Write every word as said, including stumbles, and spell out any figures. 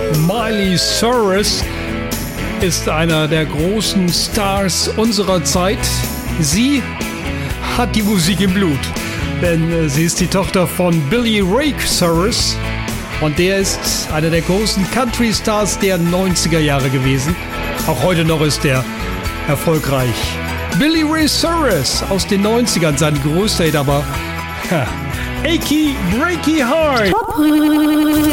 Miley Cyrus ist einer der großen Stars unserer Zeit. Sie hat die Musik im Blut, denn äh, sie ist die Tochter von Billy Ray Cyrus und der ist einer der großen Country-Stars der neunziger Jahre gewesen. Auch heute noch ist er erfolgreich. Billy Ray Cyrus aus den neunzigern, sein größter Hit aber ha, Achy Breaky Heart.